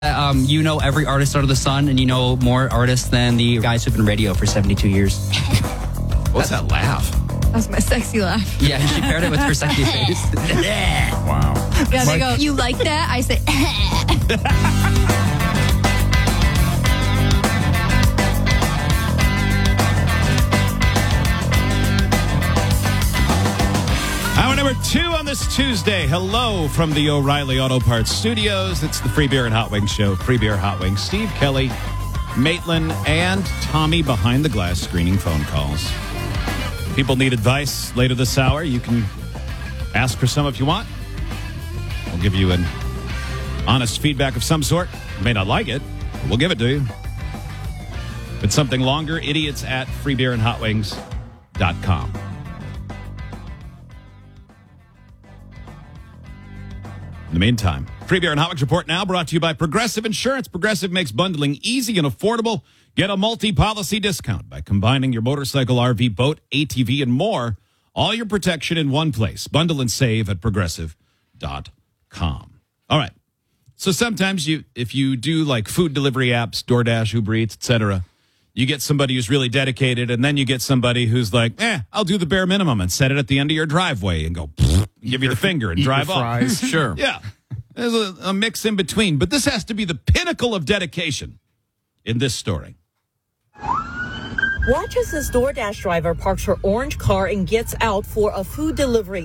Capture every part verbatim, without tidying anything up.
Um, you know every artist under the sun, and you know more artists than the guys who've been radio for seventy-two years. What's that laugh? That's my sexy laugh. Yeah, she paired it with her sexy face. Wow. Yeah, they go, you like that? I say, Hour number two on this Tuesday. Hello from the O'Reilly Auto Parts Studios. It's the Free Beer and Hot Wings Show. Free Beer, Hot Wings. Steve Kelly, Maitland, and Tommy behind the glass screening phone calls. People need advice later this hour. You can ask for some if you want. We'll give you an honest feedback of some sort. You may not like it, but we'll give it to you. If it's something longer, idiots at free beer and hot wings dot com. In the meantime, Free Beer and Hot Wings Report now brought to you by Progressive Insurance. Progressive makes bundling easy and affordable. Get a multi-policy discount by combining your motorcycle, R V, boat, A T V, and more. All your protection in one place. Bundle and save at progressive dot com. All right. So sometimes you, if you do like food delivery apps, DoorDash, Uber Eats, et cetera, you get somebody who's really dedicated, and then you get somebody who's like, eh, I'll do the bare minimum and set it at the end of your driveway and go, give you the finger and Eat drive your off. fries. Sure. Yeah. There's a, a mix in between, but this has to be the pinnacle of dedication in this story. Watch as this DoorDash driver parks her orange car and gets out for a food delivery.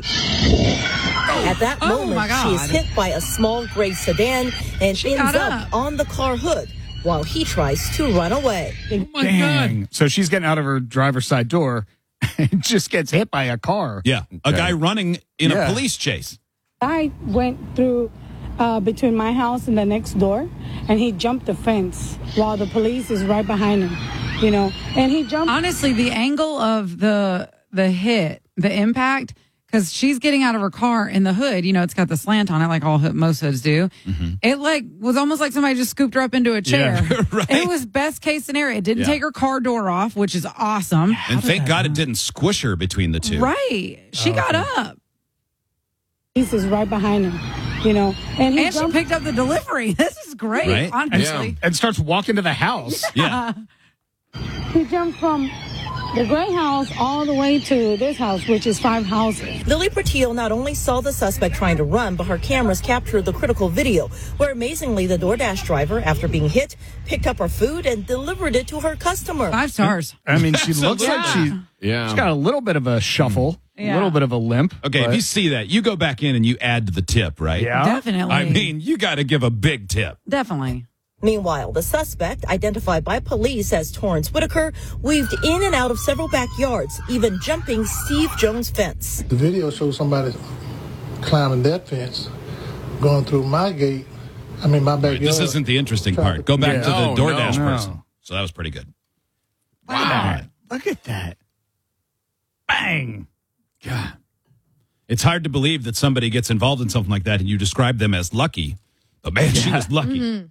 At that Oh, moment, my God. she is hit by a small gray sedan and She ends got up up. on the car hood while he tries to run away. oh my Dang. So she's getting out of her driver's side door and just gets hit by a car. Yeah. A guy running in Yeah. a police chase. I went through uh, between my house and the next door, and he jumped the fence while the police is right behind him, you know. And he jumped. Honestly, the angle of the the hit, the impact, because she's getting out of her car and the hood, you know, it's got the slant on it like all hood, most hoods do. Mm-hmm. It like was almost like somebody just scooped her up into a chair. Yeah, right. It was best case scenario. It didn't Yeah. take her car door off, which is awesome. And thank God it didn't squish her between the two. Right. She got up. Police is right behind him, you know. And he And she jumped. picked up the delivery. This is great, Right? honestly. And starts walking to the house. Yeah. He jumped from the gray house all the way to this house, which is five houses. Lily Portillo not only saw the suspect trying to run, but her cameras captured the critical video, where amazingly the DoorDash driver, after being hit, picked up her food and delivered it to her customer. Five stars. I mean, she looks Yeah. like she, Yeah. she's got a little bit of a shuffle, Yeah. a little bit of a limp. Okay, but- if you see that, you go back in and you add to the tip, right? Yeah. Definitely. I mean, you got to give a big tip. Definitely. Meanwhile, the suspect, identified by police as Torrance Whitaker, weaved in and out of several backyards, even jumping Steve Jones' fence. The video shows somebody climbing that fence, going through my gate. I mean, my Right, backyard. this isn't the interesting part. Go back Yeah. to the Oh, DoorDash no. person. So that was pretty good. Wow. Look at that. Bang. God. It's hard to believe that somebody gets involved in something like that and you describe them as lucky. But man, she was lucky. Mm.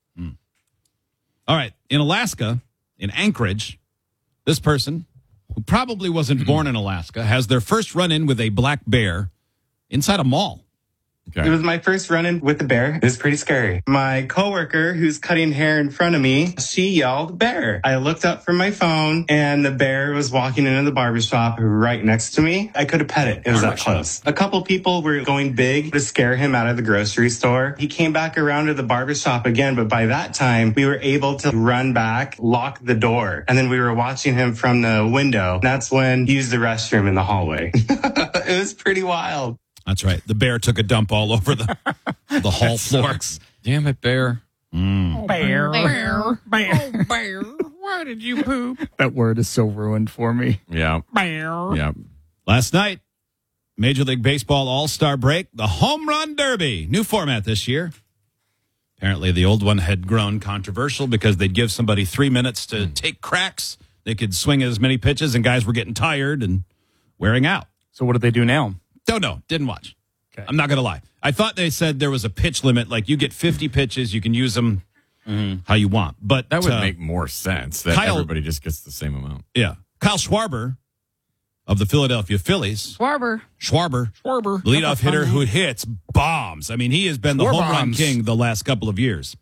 All right. In Alaska, in Anchorage, this person, who probably wasn't born in Alaska, has their first run-in with a black bear inside a mall. It was my first run-in with the bear. It was pretty scary. My coworker, who's cutting hair in front of me, she yelled, "Bear!" I looked up from my phone, and the bear was walking into the barbershop right next to me. I could have pet it. It was that close. A couple people were going big to scare him out of the grocery store. He came back around to the barbershop again, but by that time, we were able to run back, lock the door, and then we were watching him from the window. That's when he used the restroom in the hallway. It was pretty wild. That's right. The bear took a dump all over the the hall floor. Damn it, bear. Mm. Bear. Bear. Bear. Oh, bear. Why did you poop? That word is so ruined for me. Yeah. Bear. Yeah. Last night, Major League Baseball All-Star Break, the Home Run Derby. New format this year. Apparently, the old one had grown controversial because they'd give somebody three minutes to take cracks. They could swing as many pitches, and guys were getting tired and wearing out. So what do they do now? Don't know. Didn't watch. Okay. I'm not going to lie. I thought they said there was a pitch limit. Like, you get fifty pitches. You can use them how you want. But That would uh, make more sense that Kyle- everybody just gets the same amount. Yeah. Kyle Schwarber of the Philadelphia Phillies. Schwarber. Schwarber. Schwarber. Leadoff hitter who hits bombs. I mean, he has been the Schwar home run bombs. king the last couple of years.